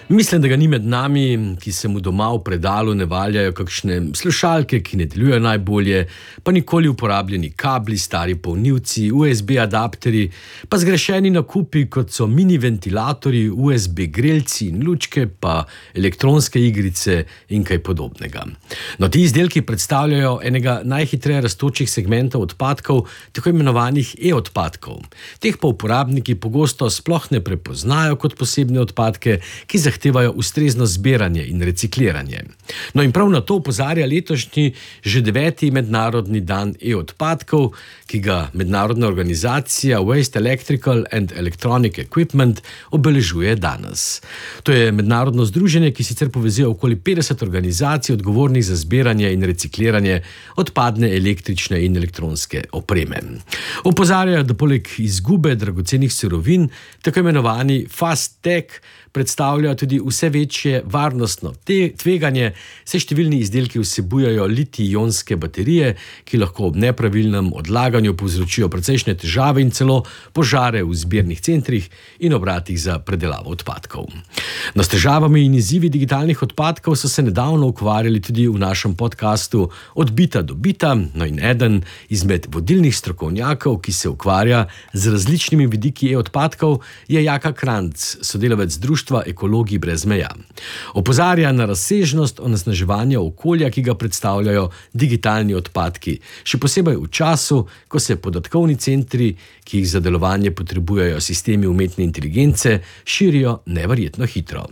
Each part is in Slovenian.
Mislim, da ga ni med nami, ki se mu doma v predalu ne valjajo kakšne slušalke, ki ne delujejo najbolje, pa nikoli uporabljeni kabli, stari polnilci, USB adapterji, pa zgrešeni nakupi, kot so mini ventilatorji, USB grelci in lučke, pa elektronske igrice in kaj podobnega. No, ti izdelki predstavljajo enega najhitreje rastočih segmentov odpadkov, tako imenovanih e-odpadkov. Teh pa uporabniki pogosto sploh ne prepoznajo kot posebne odpadke, ki zahtevajo ustrezno zbiranje in recikliranje. No in prav na to opozarja letošnji že 9. mednarodni dan e-odpadkov, ki ga mednarodna organizacija Waste Electrical and Electronic Equipment obeležuje danes. To je mednarodno združenje, ki sicer povezuje okoli 50 organizacij odgovornih za zbiranje in recikliranje odpadne električne in elektronske opreme. Opozarjajo, da poleg izgube dragocenih surovin, tako imenovani fast tech, predstavljajo tudi vse večje varnostno tveganje, saj številni izdelki vsebujejo litij-ionske baterije, ki lahko ob nepravilnem odlaganju povzročijo precejšnje težave in celo požare v zbirnih centrih in obratih za predelavo odpadkov. No, s težavami in izzivi digitalnih odpadkov so se nedavno ukvarjali tudi v našem podcastu Od bita do bita, no in eden izmed vodilnih strokovnjakov, ki se ukvarja z različnimi vidiki e-odpadkov, je Jaka Kranjc, sodelavec Društva Ekologi brez meja. Opozarja na razsežnost onesnaževanja okolja, ki ga predstavljajo digitalni odpadki, še posebej v času, ko se podatkovni centri, ki jih za delovanje potrebujejo sistemi umetne inteligence, širijo neverjetno hitro.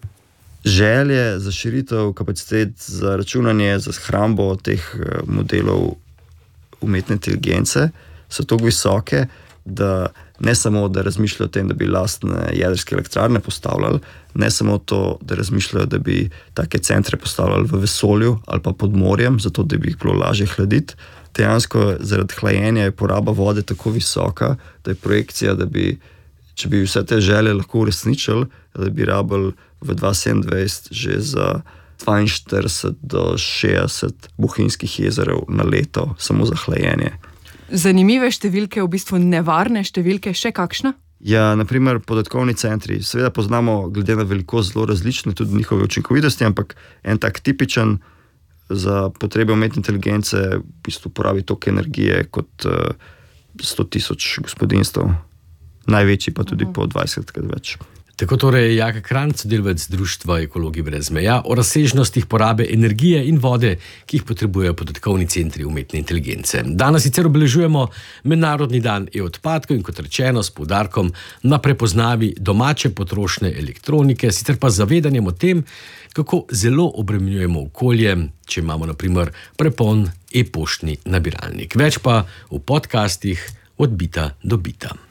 Želje za širitev kapacitet za računanje, za shrambo teh modelov umetne inteligence so tako visoke, da ne samo, da razmišljajo o tem, da bi lastne jedrske elektrarne postavljali, ne samo to, da razmišljajo, da bi take centre postavljali v vesolju ali pa pod morjem, zato da bi jih bilo lažje hladiti. Dejansko zaradi hlajenja je poraba vode tako visoka, da je projekcija, da bi, če bi vse te želje lahko uresničili, da bi rabili v 2027 že za 42 do 60 bohinjskih jezerov na leto samo za hlajenje. Zanimive številke, v bistvu nevarne številke, še kakšna? Ja, naprimer podatkovni centri. Seveda poznamo glede na velikost zelo različne tudi njihove učinkovitosti, ampak en tak tipičen za potrebe umetne inteligence v bistvu porabi toliko energije kot 100,000 gospodinjstev. Največji pa tudi po 20krat več. Tako torej Jaka Kranjc, sodelavec Društva Ekologi brez meja, o razsežnostih porabe energije in vode, ki jih potrebujejo podatkovni centri umetne inteligence. Danes sicer obeležujemo mednarodni dan e-odpadkov in kot rečeno s poudarkom na prepoznavi domače potrošne elektronike, sicer pa z zavedanjem o tem, kako zelo obremenjujemo okolje, če imamo na primer prepoln e-poštni nabiralnik. Več pa v podcastih Od bita do bita.